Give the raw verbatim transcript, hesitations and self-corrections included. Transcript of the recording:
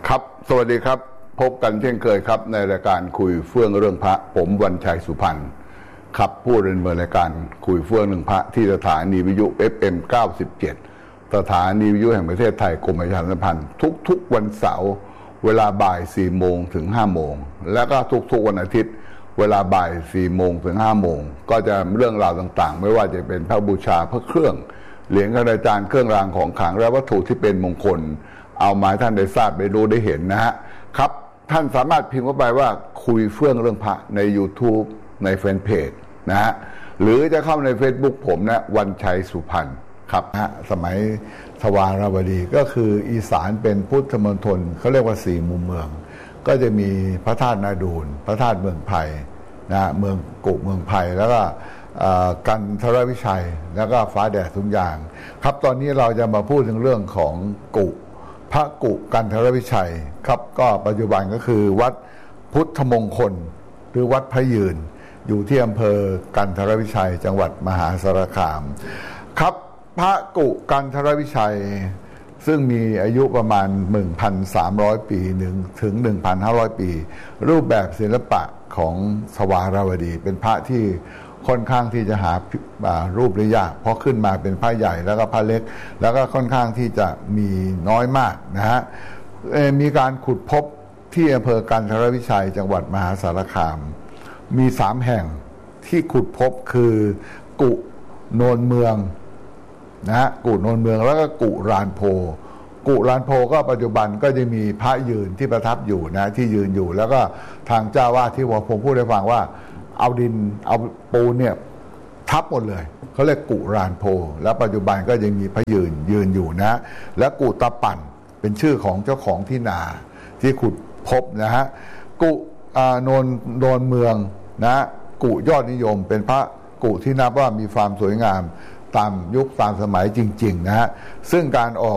ครับสวัสดีครับพบกันเช่นเคยครับในรายการคุยเฟื่องเรื่องพระผมวันชัยสุพรรณครับผู้ดำเนินรายการคุยเฟื่องเรื่องพระที่สถานีวิทยุ เอฟ เอ็ม เก้าสิบเจ็ด สถานีวิทยุแห่งประเทศไทยกรมประชาสัมพันธ์ทุกๆวันเสาร์เวลาบ่ายสี่โมงถึงห้าโมงแล้วก็ทุกๆวันอาทิตย์เวลาบ่ายสี่โมงถึงห้าโมงก็จะเรื่องราวต่างๆไม่ว่าจะเป็นพระบูชาพระเครื่องเหรียญกระจานเครื่องรางของขลังและวัตถุที่เป็นมงคลเอามาให้ท่านได้ทราบได้รู้ได้เห็นนะฮะครับท่านสามารถพิมพ์เข้าไปว่าคุยเฟื่องเรื่องพระใน YouTube ในแฟนเพจนะฮะหรือจะเข้าใน Facebook ผมนะวันชัยสุพรรณครับฮะสมัยทวารวดีก็คืออีสานเป็นพุทธมณฑลเขาเรียกว่าสี่มุมเมืองก็จะมีพระธาตุนาดูลพระธาตุเมืองไผ่นะเมืองกุเมืองไผ่แล้วก็กันทรวิชัยแล้วก็ฟ้าแดดทุกอย่างครับตอนนี้เราจะมาพูดถึงเรื่องของกุพระกุกันทรวิชัยครับก็ปัจจุบันก็คือวัดพุทธมงคลหรือวัดพระยืนอยู่ที่อำเภอกันทรวิชัยจังหวัดมหาสารคามครับพระกุกันทรวิชัยซึ่งมีอายุประมาณ หนึ่งพันสามร้อย ปีหนึ่งถึง หนึ่งพันห้าร้อย ปีรูปแบบศิลปะของสวารวดีเป็นพระที่ค่อนข้างที่จะหารูปได้ยากเพราะขึ้นมาเป็นพระใหญ่แล้วก็พระเล็กแล้วก็ค่อนข้างที่จะมีน้อยมากนะฮะมีการขุดพบที่อำเภอกันทรวิชัยจังหวัดมหาสารคามมีสามแห่งที่ขุดพบคือกุโนนเมืองนะฮะกุโนนเมืองแล้วก็กุรานโพกุรานโพก็ปัจจุบันก็จะมีพระยืนที่ประทับอยู่นะที่ยืนอยู่แล้วก็ทางเจ้าวาดที่ผมพูดให้ฟังว่าเอาดินเอาปูนเนี่ยทับหมดเลยเขาเรียกกุรานโพแล้วปัจจุบันก็ยังมีพระยืนยืนอยู่นะและกุตะปั่นเป็นชื่อของเจ้าของที่นาที่ขุดพบนะฮะกุโนนโนนเมืองนะกุยอดนิยมเป็นพระกุที่นับว่ามีความสวยงามตามยุคตามสมัยจริงๆนะฮะซึ่งการออก